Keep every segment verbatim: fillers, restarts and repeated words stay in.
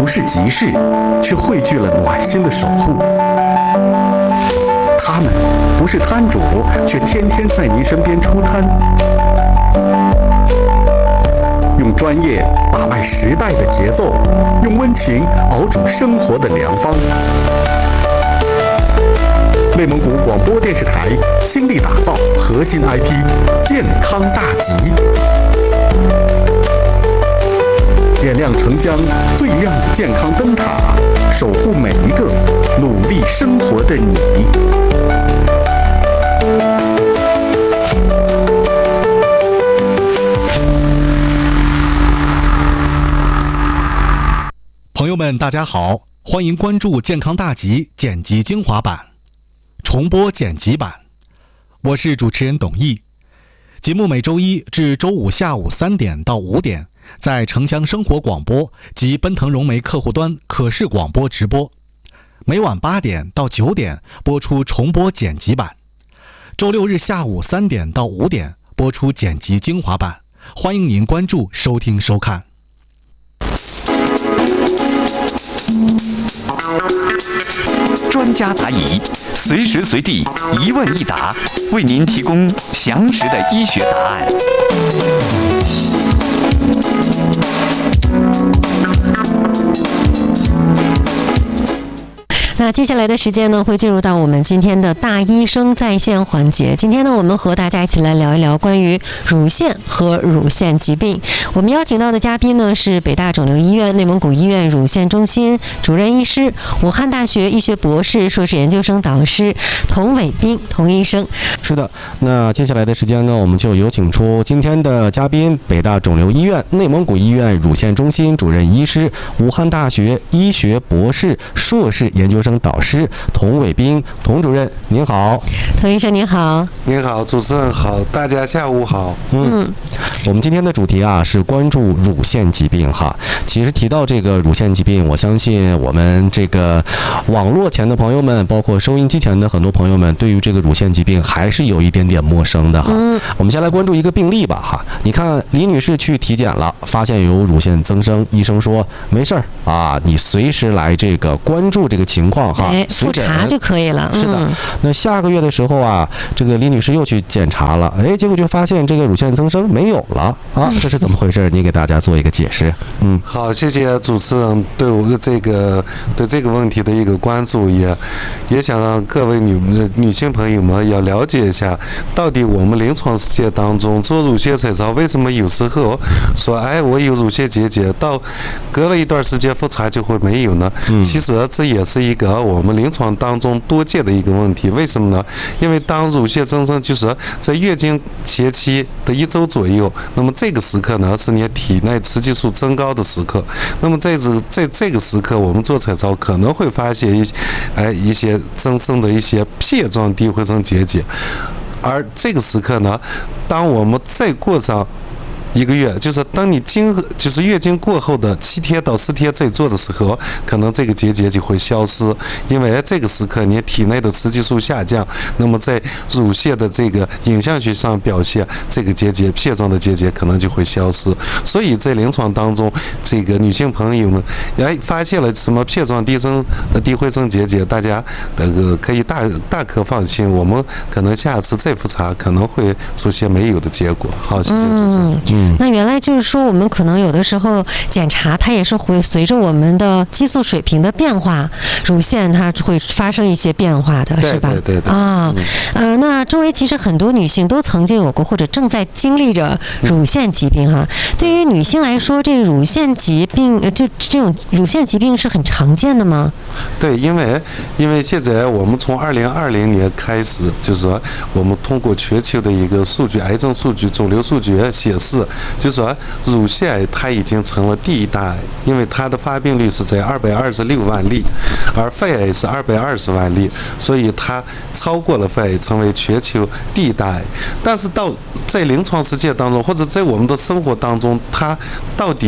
是急事，却汇聚了暖心的守护。他们不是摊主，却天天在您身边出摊，用专业把脉时代的节奏，用温情熬煮生活的良方。内蒙古广播电视台倾力打造核心 I P 健康大集，点亮城乡最亮的健康灯塔，守护每一个努力生活的你。朋友们，大家好，欢迎关注健康大集剪辑精华版、重播剪辑版，我是主持人董毅。节目每周一至周五下午三点到五点，在城乡生活广播及奔腾融媒客户端可视广播直播，每晚八点到九点播出重播剪辑版，周六日下午三点到五点播出剪辑精华版，欢迎您关注收听收看。 专家答疑，随时随地一问一答，为您提供详实的医学答案。 那接下来的时间呢，会进入到我们今天的大医生在线环节。今天呢，我们和大家一起来聊一聊关于乳腺和乳腺疾病。我们邀请到的嘉宾呢是北大肿瘤医院内蒙古医院乳腺中心主任医师、武汉大学医学博士、硕士研究生导师童伟斌童医生。 是的，那接下来的时间呢，我们就有请出今天的嘉宾，北大肿瘤医院内蒙古医院乳腺中心主任医师、武汉大学医学博士、硕士研究生导师童伟斌童主任，您好。 童医生您好。 您好，主持人好，大家下午好。 嗯，我们今天的主题啊是关注乳腺疾病哈。其实提到这个乳腺疾病，我相信我们这个网络前的朋友们，包括收音机前的很多朋友们，对于这个乳腺疾病还是有一点点陌生的哈。嗯，我们先来关注一个病例吧哈。你看李女士去体检了，发现有乳腺增生，医生说没事儿啊，你随时来这个关注这个情况哈， 哎，复查就可以了。 是的，嗯，那下个月的时候啊，这个李女士又去检查了，哎，结果就发现这个乳腺增生没有了啊，这是怎么回事？你给大家做一个解释。嗯， 好，谢谢主持人对我的这个对这个问题的一个关注，也也想让各位女女性朋友们要了解一下，到底我们临床世界当中做乳腺彩超，为什么有时候说哎我有乳腺结节，到隔了一段时间复查就会没有呢？嗯，其实这也是一个我们临床当中多见的一个问题。为什么呢？因为当乳腺增生就是在月经前期的一周左右，那么这个时刻呢是你体内雌激素增高的时刻。那么在这在这个时刻，我们做彩超可能会发现一哎一些增生的一些片状低回声结节，而这个时刻呢，当我们再过上一个月，就是当你经就是月经过后的七天到十天再做的时候，可能这个结节就会消失，因为这个时刻你体内的雌激素下降，那么在乳腺的这个影像学上表现，这个结节片状的结节可能就会消失。所以在临床当中，这个女性朋友们哎发现了什么片状低声低回声结节，大家这个可以大大可放心，我们可能下次再复查可能会出现没有的结果。好，谢谢主持人。 嗯嗯，那原来就是说，我们可能有的时候检查，它也是会随着我们的激素水平的变化，乳腺它会发生一些变化的，是吧？ 对对对。 啊，呃，那周围其实很多女性都曾经有过或者正在经历着乳腺疾病哈。对于女性来说，这个乳腺疾病，就这种乳腺疾病是很常见的吗？ 对，因为因为现在我们从二零二零年开始，就是说我们通过全球的一个数据，癌症数据、肿瘤数据显示。就是说，乳腺癌它已经成了第一大癌，因为它的发病率是在二百二十六万例，而肺癌是二百二十万例，所以它超过了肺癌，成为全球第一大癌。但是到在临床实践当中，或者在我们的生活当中，它到底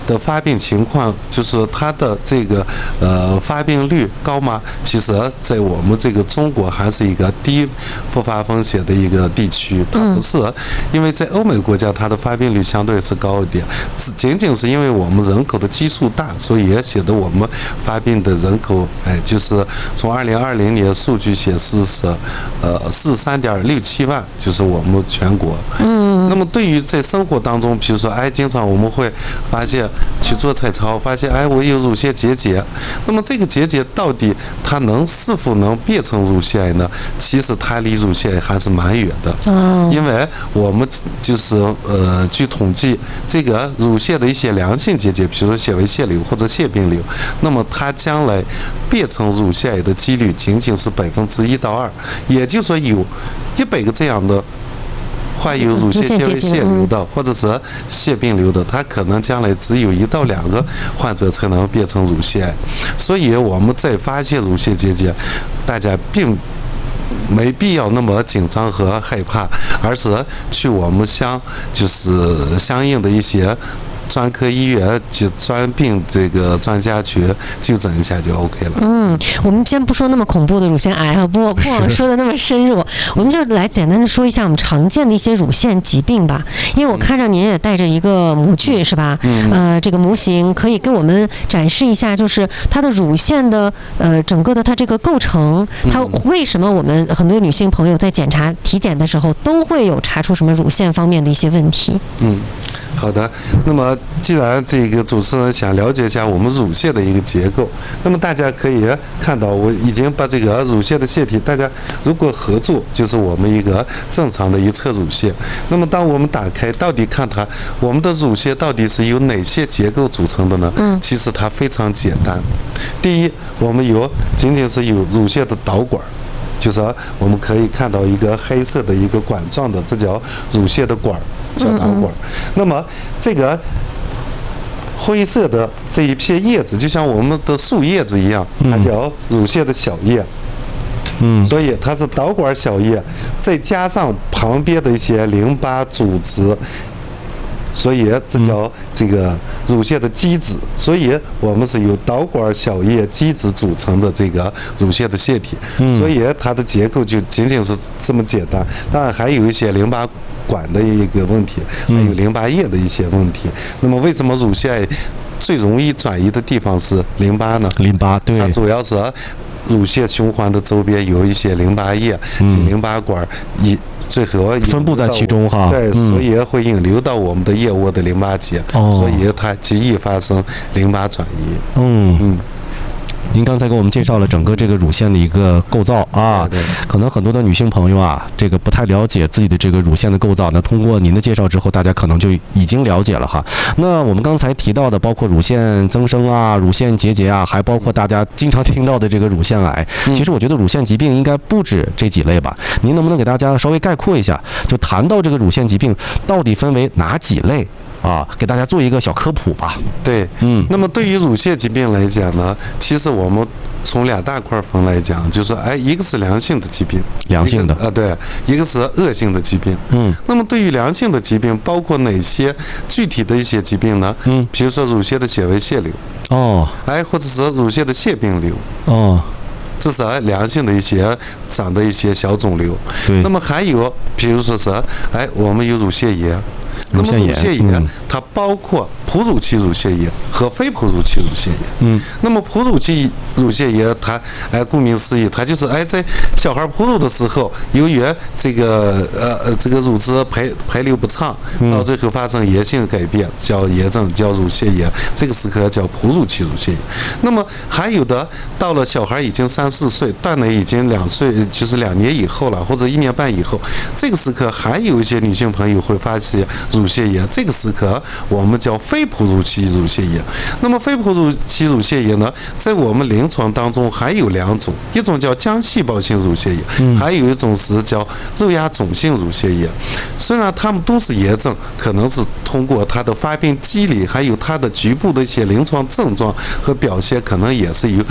的发病情况，就是它的这个呃发病率高吗？其实，在我们这个中国还是一个低复发风险的一个地区，它不是，因为在欧美国家它的发病率相对是高一点，仅仅是因为我们人口的基数大，所以也使得我们发病的人口，哎，就是从二零二零年数据显示是，呃，四十三点六七万，就是我们全国。嗯。那么对于在生活当中，比如说，哎，经常我们会发现去做彩超，发现哎我有乳腺结节，那么这个结节到底它能是否能变成乳腺癌呢？其实它离乳腺癌还是蛮远的。嗯。因为我们就是呃，据统计，这个乳腺的一些良性结节，比如说纤维腺瘤或者腺病瘤，那么它将来变成乳腺癌的几率仅仅是百分之一到二，也就是说有一百个这样的患有乳腺纤维腺瘤的或者是腺病瘤的，它可能将来只有一到两个患者才能变成乳腺癌。所以我们在发现乳腺结节，大家并没必要那么紧张和害怕，而是去我们相就是相应的一些专科医院及专病这个专家去就诊一下就 OK 了。 嗯，我们先不说那么恐怖的乳腺癌啊，不不往说的那么深入，我们就来简单的说一下我们常见的一些乳腺疾病吧。因为我看着您也带着一个模具是吧？嗯。呃，这个模型可以给我们展示一下，就是它的乳腺的呃整个的它这个构成，它为什么我们很多女性朋友在检查体检的时候都会有查出什么乳腺方面的一些问题？ 嗯。好的，那么既然这个主持人想了解一下我们乳腺的一个结构，那么大家可以看到，我已经把这个乳腺的腺体，大家如果合住，就是我们一个正常的一侧乳腺。那么当我们打开，到底看它，我们的乳腺到底是由哪些结构组成的呢？嗯，其实它非常简单。第一，我们有仅仅是有乳腺的导管。就是我们可以看到一个黑色的一个管状的，这叫乳腺的管，叫导管。那么这个灰色的这一片叶子，就像我们的树叶子一样，它叫乳腺的小叶。嗯，所以它是导管小叶，再加上旁边的一些淋巴组织。所以这叫这个乳腺的基质，所以我们是由导管小叶基质组成的这个乳腺的腺体，所以它的结构就仅仅是这么简单。当然还有一些淋巴管的一个问题，还有淋巴液的一些问题。那么为什么乳腺癌最容易转移的地方是淋巴呢？ 淋巴，对， 它主要是乳腺循环的周边有一些淋巴液及淋巴管，一最后分布在其中哈。 对，所以会引流到我们的腋窝的淋巴结，所以它极易发生淋巴转移。 嗯嗯。您刚才给我们介绍了整个这个乳腺的一个构造啊， 对对， 可能很多的女性朋友啊，这个不太了解自己的这个乳腺的构造，那通过您的介绍之后，大家可能就已经了解了哈。那我们刚才提到的，包括乳腺增生啊、乳腺结节啊，还包括大家经常听到的这个乳腺癌，其实我觉得乳腺疾病应该不止这几类吧？您能不能给大家稍微概括一下，就谈到这个乳腺疾病到底分为哪几类？啊，给大家做一个小科普吧。 对，嗯，那么对于乳腺疾病来讲呢，其实我们从两大块分来讲，就是说，哎，一个是良性的疾病， 良性的啊，对，一个是恶性的疾病。嗯，那么对于良性的疾病，包括哪些具体的一些疾病呢？嗯，比如说乳腺的纤维腺瘤，哦，哎，或者是乳腺的腺病瘤，哦。这是良性的一些长的一些小肿瘤。对。那么还有，比如说是，哎，我们有乳腺炎。那么乳腺炎它包括哺乳期乳腺炎和非哺乳期乳腺炎。嗯。那么哺乳期乳腺炎，它哎，顾名思义，它就是哎，在小孩哺乳的时候，由于这个呃呃这个乳汁排排流不畅，到最后发生炎性改变，叫炎症，叫乳腺炎。这个时刻叫哺乳期乳腺炎。那么还有的到了小孩已经三四岁，断奶已经两岁，就是两年以后了，或者一年半以后，这个时刻还有一些女性朋友会发现乳腺炎，这个时刻我们叫非哺乳期乳腺炎。那么非哺乳期乳腺炎呢，在我们临床当中还有两种，一种叫浆细胞性乳腺炎，嗯、还有一种是叫肉芽肿性乳腺炎。虽然它们都是炎症，可能是通过它的发病机理，还有它的局部的一些临床症状和表现，可能也是有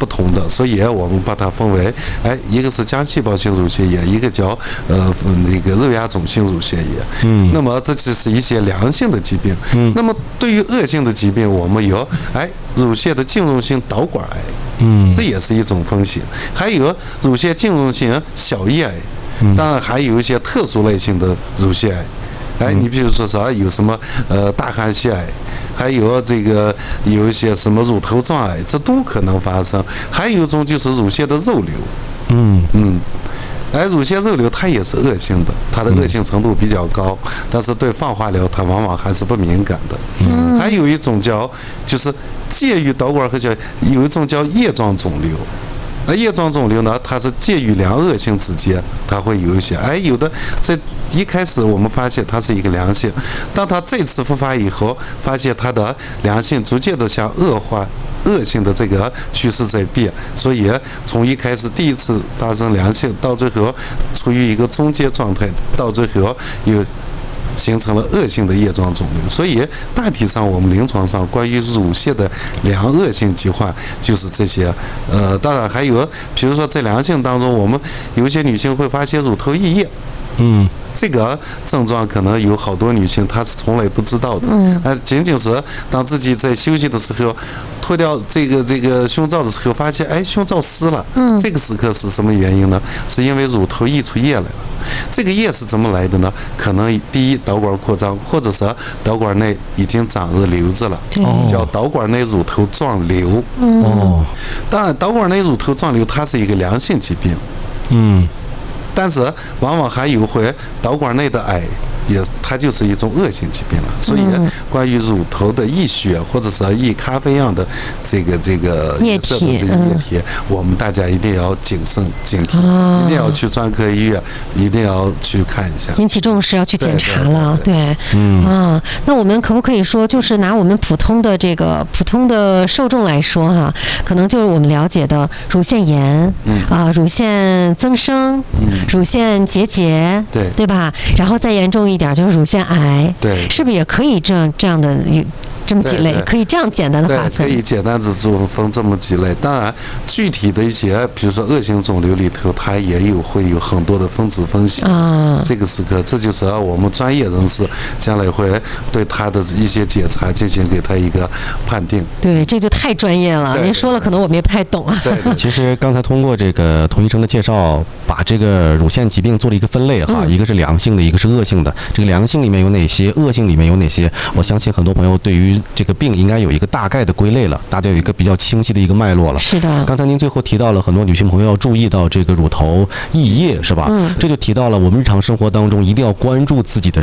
不同的，所以我们把它分为，哎，一个是浆细胞性乳腺炎，一个叫呃那个肉芽肿性乳腺炎。嗯，那么这只是一些良性的疾病。嗯，那么对于恶性的疾病，我们有哎乳腺的浸润性导管癌，嗯，这也是一种风险，还有乳腺浸润性小叶癌，当然还有一些特殊类型的乳腺癌。哎，你比如说啥，有什么呃大汗腺癌，还有这个有一些什么乳头状癌，这都可能发生。还有一种就是乳腺的肉瘤，嗯嗯，哎，乳腺肉瘤它也是恶性的，它的恶性程度比较高，但是对放化疗它往往还是不敏感的。嗯，还有一种叫就是介于导管和叫有一种叫叶状肿瘤。那叶状肿瘤呢，它是介于良恶性之间，它会有一些，哎，有的在一开始我们发现它是一个良性，当它再次复发以后，发现它的良性逐渐的向恶化、恶性的这个趋势在变，所以从一开始第一次发生良性，到最后处于一个中间状态，到最后有形成了恶性的叶状肿瘤。所以大体上我们临床上关于乳腺的良恶性疾患就是这些。呃，当然还有，比如说在良性当中，我们有一些女性会发现乳头溢液，嗯，这个症状可能有好多女性她是从来不知道的，嗯，呃，仅仅是当自己在休息的时候，脱掉这个这个胸罩的时候，发现哎胸罩湿了，嗯，这个时刻是什么原因呢？是因为乳头溢出液来了。这个液是怎么来的呢？可能第一导管扩张，或者是导管内已经长了瘤子了，哦，叫导管内乳头状瘤。哦，当然导管内乳头状瘤它是一个良性疾病，嗯。但是往往还有会导管内的癌，也它就是一种恶性疾病了。所以关于乳头的溢血或者是溢咖啡样的这个这个液体， 这个液体，我们大家一定要谨慎警惕，一定要去专科医院，一定要去看一下， 引起重视，要去检查了。对，嗯啊，那我们可不可以说，就是拿我们普通的这个普通的受众来说哈，可能就是我们了解的乳腺炎，嗯啊，乳腺增生，嗯。乳腺结节， 对对吧？然后再严重一点就是乳腺癌， 对， 是不是也可以这样这样的这么几类？可以这样简单的划分？ 可以简单的做分这么几类。当然，具体的一些，比如说恶性肿瘤里头，它也有会有很多的分子分析啊。这个时刻，这就是我们专业人士将来会对他的一些检查进行给他一个判定。 对，这就太专业了。您说了，可能我们也不太懂啊。 对， 其实刚才通过这个童医生的介绍，把这个乳腺疾病做了一个分类哈，嗯、一个是良性的，一个是恶性的。这个良性里面有哪些？恶性里面有哪些？我相信很多朋友对于这个病应该有一个大概的归类了，大家有一个比较清晰的一个脉络了。 是的。 刚才您最后提到了很多女性朋友要注意到这个乳头溢液，是吧？嗯。这就提到了我们日常生活当中一定要关注自己的